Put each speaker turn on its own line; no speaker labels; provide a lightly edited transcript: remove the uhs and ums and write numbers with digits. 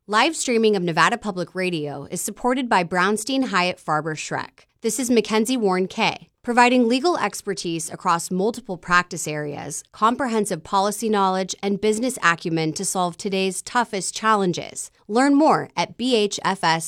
Live streaming of Nevada Public Radio is supported by Brownstein Hyatt Farber Schreck. This is Mackenzie Warren Kay, providing legal expertise across multiple practice areas, comprehensive policy knowledge, and business acumen to solve today's toughest challenges. Learn more at bhfs.com.